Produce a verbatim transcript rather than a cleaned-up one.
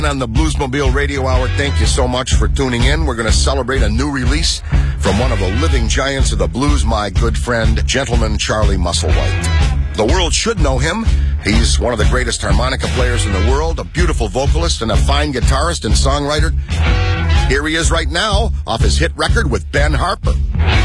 On the Bluesmobile Radio Hour, thank you so much for tuning in. We're going to celebrate a new release from one of the living giants of the blues, my good friend, Gentleman Charlie Musselwhite. The world should know him. He's one of the greatest harmonica players in the world, a beautiful vocalist, and a fine guitarist and songwriter. Here he is right now, off his hit record with Ben Harper.